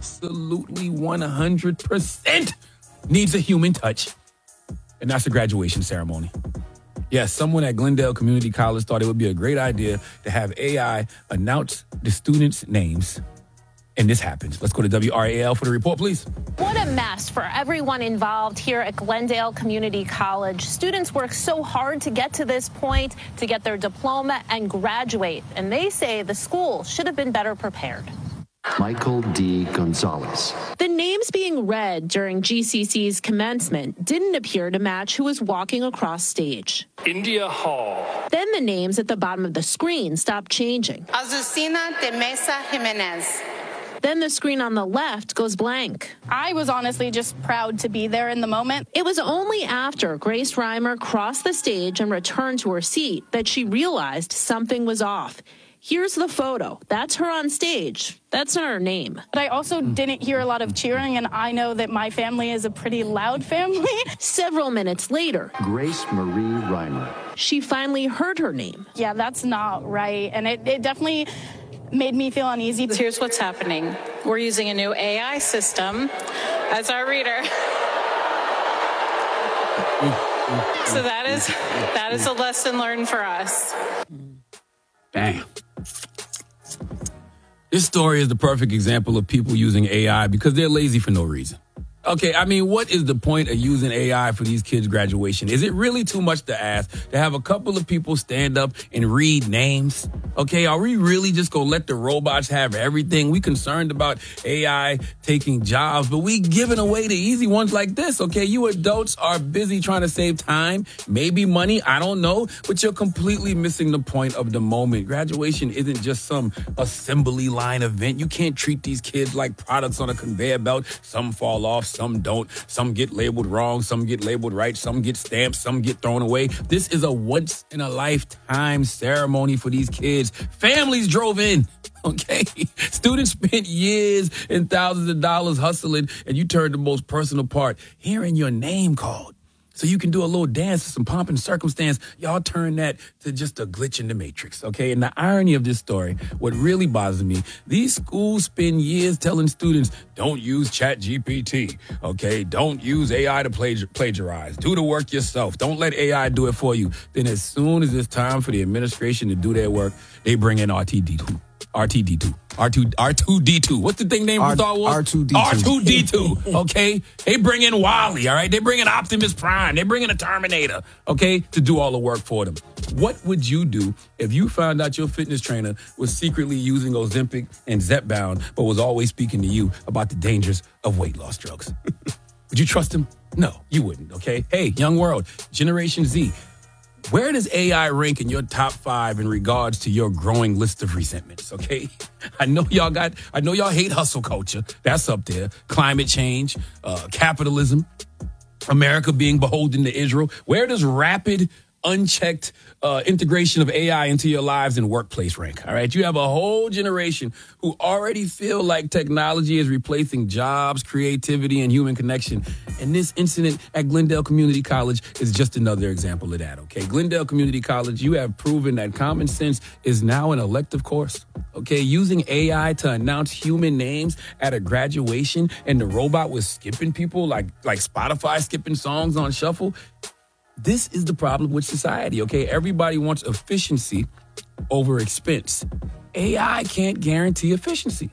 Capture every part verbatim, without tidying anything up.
absolutely one hundred percent needs a human touch. And that's the graduation ceremony. Yes, someone at Glendale Community College thought it would be a great idea to have A I announce the students' names. And this happens. Let's go to W R A L for the report, please. What a mess for everyone involved here at Glendale Community College. Students work so hard to get to this point, to get their diploma and graduate. And they say the school should have been better prepared. Michael D. Gonzalez. The names being read during G C C's commencement didn't appear to match who was walking across stage. India Hall. Then the names at the bottom of the screen stopped changing. Azucena de Mesa Jimenez. Then the screen on the left goes blank. I was honestly just proud to be there in the moment. It was only after Grace Reimer crossed the stage and returned to her seat that she realized something was off. Here's the photo. That's her on stage. That's not her name. But I also didn't hear a lot of cheering, and I know that my family is a pretty loud family. Several minutes later, Grace Marie Reimer. She finally heard her name. Yeah, that's not right. And it, it definitely made me feel uneasy. Here's what's happening. We're using a new A I system as our reader. So that is that is a lesson learned for us. Damn. This story is the perfect example of people using A I because they're lazy for no reason. Okay, I mean, what is the point of using A I for these kids' graduation? Is it really too much to ask to have a couple of people stand up and read names? Okay, are we really just going to let the robots have everything? We concerned about A I taking jobs, but we giving away the easy ones like this, okay? You adults are busy trying to save time, maybe money, I don't know, but you're completely missing the point of the moment. Graduation isn't just some assembly line event. You can't treat these kids like products on a conveyor belt. Some fall off, some don't. Some get labeled wrong, some get labeled right, some get stamped, some get thrown away. This is a once-in-a-lifetime ceremony for these kids. Families drove in, okay? Students spent years and thousands of dollars hustling, and you turned the most personal part, hearing your name called. So you can do a little dance, some pomp and circumstance. Y'all turn that to just a glitch in the matrix, okay? And the irony of this story, what really bothers me, these schools spend years telling students, don't use Chat G P T, okay? Don't use A I to plagiar- plagiarize. Do the work yourself. Don't let A I do it for you. Then as soon as it's time for the administration to do their work, they bring in R T D two. R T D two. R two, R two D two. What's the thing named for Star Wars? R two D two. R two D two, okay? They bring in Wally, all right? They bring in Optimus Prime. They bring in a Terminator, okay, to do all the work for them. What would you do if you found out your fitness trainer was secretly using Ozempic and Zepbound, but was always speaking to you about the dangers of weight loss drugs? Would you trust him? No, you wouldn't, okay? Hey, young world, Generation Z, where does A I rank in your top five in regards to your growing list of resentments, okay? I know y'all got, I know y'all hate hustle culture. That's up there. Climate change, uh, capitalism, America being beholden to Israel. Where does rapid, unchecked uh, integration of A I into your lives and workplace rank, all right? You have a whole generation who already feel like technology is replacing jobs, creativity, and human connection. And this incident at Glendale Community College is just another example of that, okay? Glendale Community College, you have proven that common sense is now an elective course, okay? Using A I to announce human names at a graduation and the robot was skipping people like, like Spotify skipping songs on shuffle. This is the problem with society, okay? Everybody wants efficiency over expense. A I can't guarantee efficiency,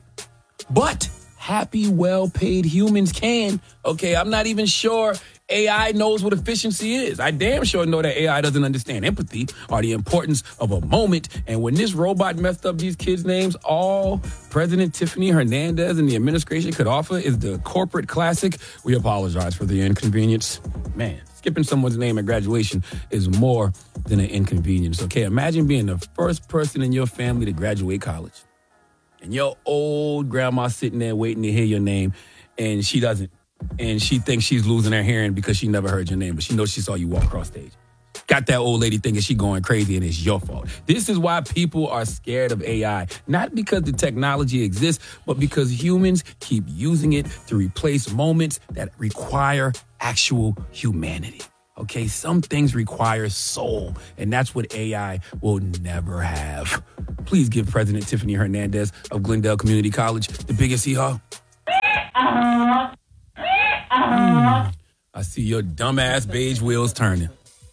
but happy, well-paid humans can, okay? I'm not even sure A I knows what efficiency is. I damn sure know that A I doesn't understand empathy or the importance of a moment. And when this robot messed up these kids' names, all President Tiffany Hernandez and the administration could offer is the corporate classic, we apologize for the inconvenience. Man, skipping someone's name at graduation is more than an inconvenience, okay? Imagine being the first person in your family to graduate college. And your old grandma sitting there waiting to hear your name, and she doesn't. And she thinks she's losing her hearing because she never heard your name, but she knows she saw you walk across stage. Got that old lady thinking she going crazy, and it's your fault. This is why people are scared of A I. Not because the technology exists, but because humans keep using it to replace moments that require actual humanity. Okay, some things require soul, and that's what A I will never have. Please give President Tiffany Hernandez of Glendale Community College the biggest hee-haw. Mm. I see your dumbass beige wheels turning.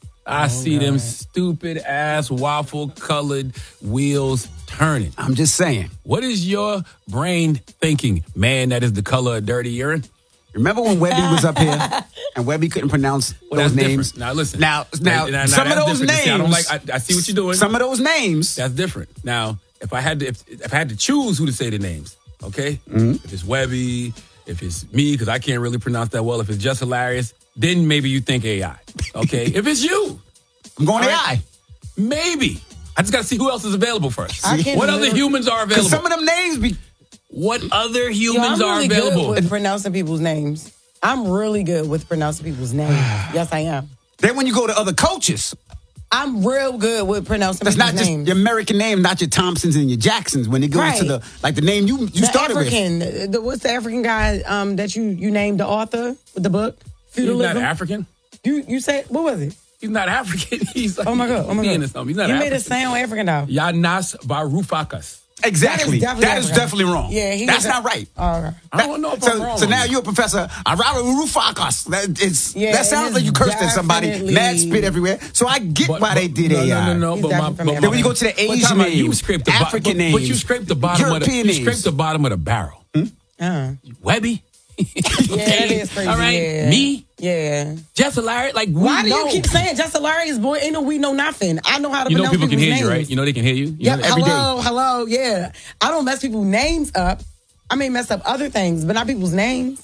I Oh, see God. them stupid ass waffle colored wheels turning. I'm just saying. What is your brain thinking? Man, that is the color of dirty urine. Remember when Webby was up here and Webby couldn't pronounce Well, those that's names? different. Now listen. Now, now, Now- now some of that's those different. names. See, I don't like. I, I see what you're doing. Some of those names. That's different. Now, if I had to, if, if I had to choose who to say the names, okay? Mm-hmm. If it's Webby, if it's me, because I can't really pronounce that well. If it's just hilarious, then maybe you think A I. Okay? If it's you, I'm going all A I. right, maybe. I just got to see who else is available first. I can't What other remember- humans are Because available? some of them names be. What other Yo, humans I'm are really available? good with pronouncing people's names. I'm really good with pronouncing people's names. Yes, I am. Then when you go to other coaches, I'm real good with pronouncing that's people's not just names. your American name, not your Thompsons and your Jacksons. When it goes Right. to the like the name you you the started African, with. the, what's the African guy um, that you you named the author with the book? He's Feudalism. not African. You you said what was it? He's not African. He's like, Oh my god! Oh my Indian god! or something. He's not you African. made it sound African though. Yanas Varoufakis. Exactly. That is definitely That is African. definitely wrong. Yeah, he that's was a- not right. Oh, okay. I don't know if so, I'm wrong. So on now this. you're a professor. Ararufakas. That it's Yeah, that it sounds is like you cursed at somebody. definitely- Mad spit everywhere. So I get But- why but- they did no, A I. No, no, no. He's But, my, definitely but from my- Africa. Then when you go to the but Asian time out, you names, scraped the bo- African but, names, but you scraped the bottom of the European you names. scraped the bottom of the barrel. Uh, Webby. yeah, that is crazy. All right, yeah. me, Yeah. Just Larry. Like we Why do know. you keep saying just hilarious, boy? Ain't no we know nothing. I know how to You know pronounce people can people's hear names. you, right? You know they can hear you. you Yep. know, every day. Hello, hello. Yeah. I don't mess people's names up. I may mess up other things, but not people's names.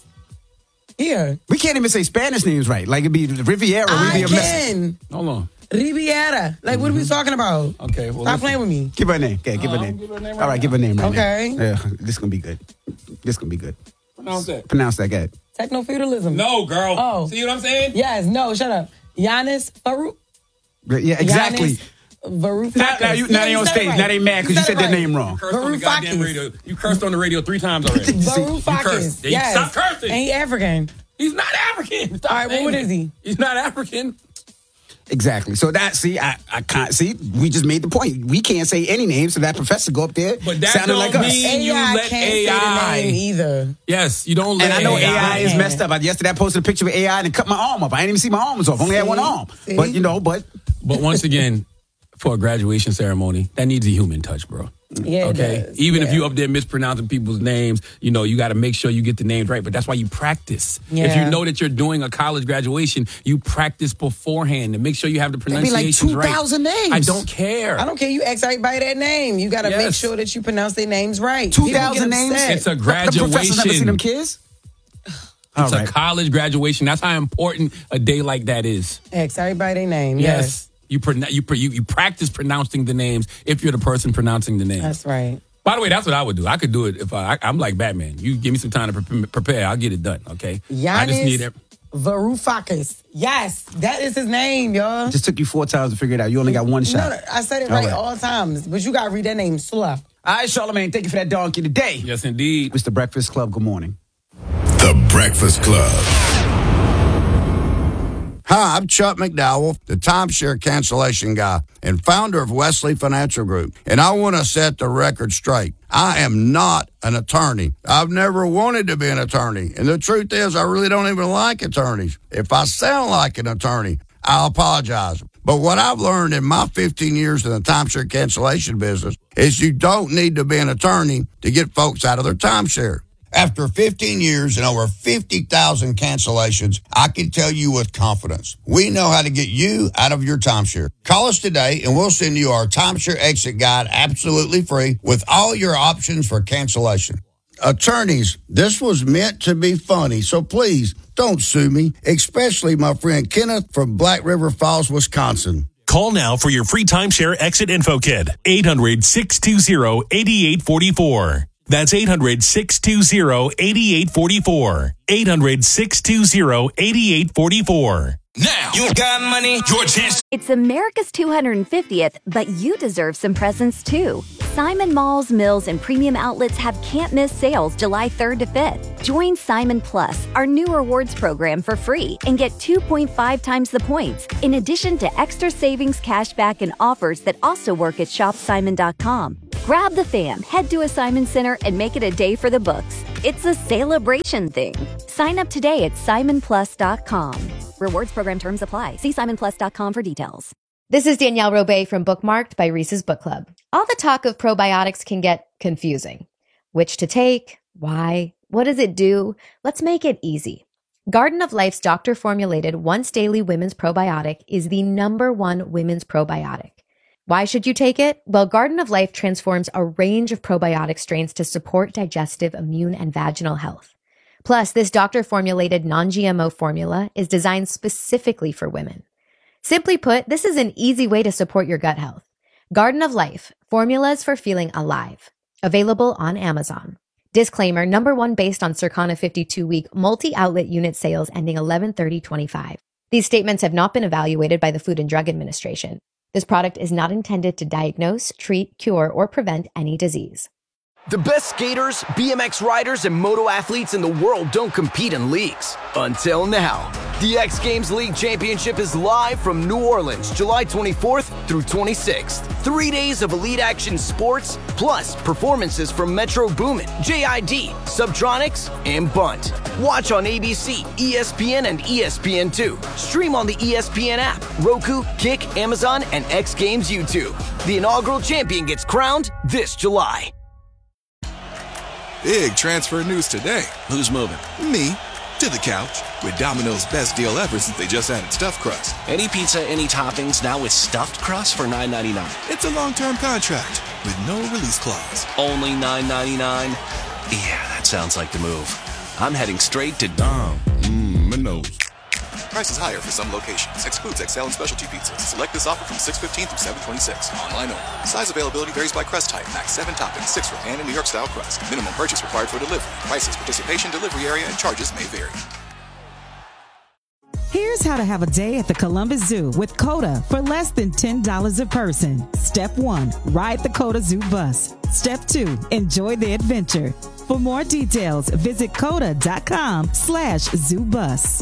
Yeah. We can't even say Spanish names right. Like it'd be Riviera. I Riviera Messi. can. Hold on. Riviera. Like, what are we talking about? Okay. Well, Stop listen. playing with me. Give her a name. Okay, give her a I'll name. give her a name All right right, give her a name right Okay. now. Yeah, this is gonna be good. This gonna be good. Pronounce that. Pronounce that guy. Techno-feudalism. No, girl. Oh. See what I'm saying? Yes, no, shut up. Giannis Farouk. Yeah, exactly. Giannis Varoufakis. Now, now, you, now Yeah, they you on said it stage. right. Now they mad because you said it their right. name wrong. You cursed on the goddamn Varoufakis. radio. You cursed on the radio three times already. You Varoufakis. cursed. Yeah, you Yes. stop cursing. And he African. He's not African. Stop All right, well, saying what it. is he? He's not African. Exactly. So that see, I, I can't see. We just made the point. We can't say any names, so that professor go up there But that sounding don't like us. mean- You A I let can't A I. say the name either. Yes, you don't let And I know A I is Yeah. messed up. I, yesterday I posted a picture of A I and it cut my arm up. I didn't even see my arms off. Only had one See? arm. See? But you know, but But once again, for a graduation ceremony, that needs a human touch, bro. Yeah, it Okay. does. Even if Yeah. you up there mispronouncing people's names, you know, you got to make sure you get the names right. But that's why you practice. If Yeah. you know that you're doing a college graduation, you practice beforehand to make sure you have the be like pronunciations right. two thousand names. I don't care. I don't care. You ask everybody that name. You got to make Yes. sure that you pronounce their names right. two People thousand get names. upset. It's a The professors never graduation. seen them kids. All It's right. a college graduation. That's how important a day like that is. Ask everybody their name. Yes. Yes. You, pronoun you, you you practice pronouncing the names if you're the person pronouncing the names. That's right. By the way, that's what I would do. I could do it if I, I I'm like Batman. You give me some time to pre- prepare, I'll get it done. Okay. I just need Giannis it. Varoufakis. Yes, that is his name, y'all. Just took you four times to figure it out. You only got one No, shot. no, I said it All right right. all times, but you got to read that name slow. All right, Charlamagne, thank you for that donkey today. Yes, indeed. Mister Breakfast Club, good morning. The Breakfast Club. Hi, I'm Chuck McDowell, the timeshare cancellation guy and founder of Wesley Financial Group. And I want to set the record straight. I am not an attorney. I've never wanted to be an attorney. And the truth is, I really don't even like attorneys. If I sound like an attorney, I'll apologize. But what I've learned in my fifteen years in the timeshare cancellation business is you don't need to be an attorney to get folks out of their timeshare. After fifteen years and over fifty thousand cancellations, I can tell you with confidence, we know how to get you out of your timeshare. Call us today and we'll send you our timeshare exit guide absolutely free with all your options for cancellation. Attorneys, this was meant to be funny, so please don't sue me, especially my friend Kenneth from Black River Falls, Wisconsin. Call now for your free timeshare exit info kit. eight hundred, six two zero, eight eight four four. That's eight hundred, six two zero, eight eight four four. eight hundred, six two zero, eight eight four four. Now, you got money, your chance. It's America's two hundred fiftieth, but you deserve some presents too. Simon Malls, Mills, and Premium Outlets have can't-miss sales July third to fifth. Join Simon Plus, our new rewards program, for free and get two point five times the points, in addition to extra savings, cashback, and offers that also work at shop simon dot com. Grab the fam, head to a Simon Center, and make it a day for the books. It's a celebration thing. Sign up today at simon plus dot com. Rewards program terms apply. See simon plus dot com for details. This is Danielle Robay from Bookmarked by Reese's Book Club. All the talk of probiotics can get confusing. Which to take? Why? What does it do? Let's make it easy. Garden of Life's doctor-formulated once-daily women's probiotic is the number one women's probiotic. Why should you take it? Well, Garden of Life transforms a range of probiotic strains to support digestive, immune, and vaginal health. Plus, this doctor-formulated non-G M O formula is designed specifically for women. Simply put, this is an easy way to support your gut health. Garden of Life, formulas for feeling alive. Available on Amazon. Disclaimer, number one based on Circana fifty-two week multi-outlet unit sales ending eleven thirty twenty-five. These statements have not been evaluated by the Food and Drug Administration. This product is not intended to diagnose, treat, cure, or prevent any disease. The best skaters, B M X riders, and moto athletes in the world don't compete in leagues. Until now. The X Games League Championship is live from New Orleans, July twenty-fourth through twenty-sixth. Three days of elite action sports, plus performances from Metro Boomin, J I D, Subtronics, and Bunt. Watch on A B C, E S P N, and E S P N two. Stream on the E S P N app, Roku, Kick, Amazon, and X Games YouTube. The inaugural champion gets crowned this July. Big transfer news today. Who's moving? Me. To the couch. With Domino's best deal ever since they just added stuffed crust. Any pizza, any toppings, now with stuffed crust for nine ninety-nine. It's a long-term contract with no release clause. Only nine ninety-nine? Yeah, that sounds like the move. I'm heading straight to Dom. Mmm, Minos. Prices higher for some locations. Excludes X L and specialty pizzas. Select this offer from six fifteen through seven twenty-six. Online only. Size availability varies by crust type. Max seven toppings, six for pan and New York style crust. Minimum purchase required for delivery. Prices, participation, delivery area, and charges may vary. Here's how to have a day at the Columbus Zoo with CODA for less than ten dollars a person. Step one, ride the CODA Zoo bus. Step two, enjoy the adventure. For more details, visit coda.com slash zoo bus.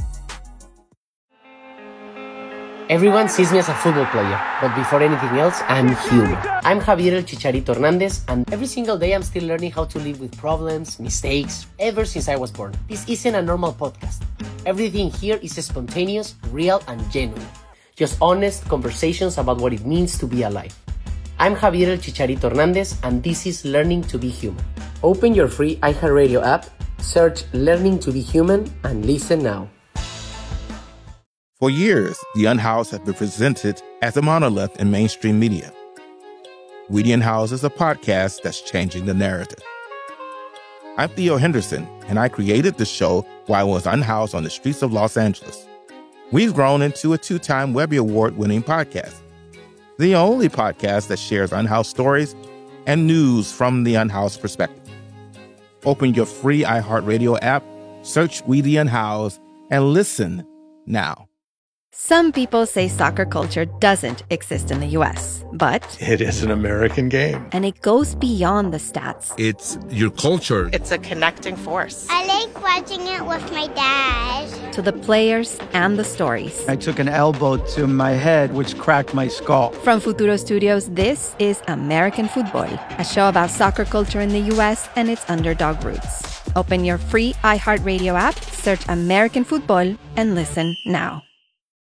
Everyone sees me as a football player, but before anything else, I'm human. I'm Javier El Chicharito Hernandez, and every single day I'm still learning how to live with problems, mistakes, ever since I was born. This isn't a normal podcast. Everything here is spontaneous, real, and genuine. Just honest conversations about what it means to be alive. I'm Javier El Chicharito Hernandez, and this is Learning to be Human. Open your free iHeartRadio app, search Learning to be Human, and listen now. For years, The Unhoused have been presented as a monolith in mainstream media. We The Unhoused is a podcast that's changing the narrative. I'm Theo Henderson, and I created the show while I was unhoused on the streets of Los Angeles. We've grown into a two-time Webby Award-winning podcast, the only podcast that shares unhoused stories and news from the unhoused perspective. Open your free iHeartRadio app, search We The Unhoused, and listen now. Some people say soccer culture doesn't exist in the U S, but it is an American game. And it goes beyond the stats. It's your culture. It's a connecting force. I like watching it with my dad. To the players and the stories. I took an elbow to my head, which cracked my skull. From Futuro Studios, this is American Football, a show about soccer culture in the U S and its underdog roots. Open your free iHeartRadio app, search American Football, and listen now.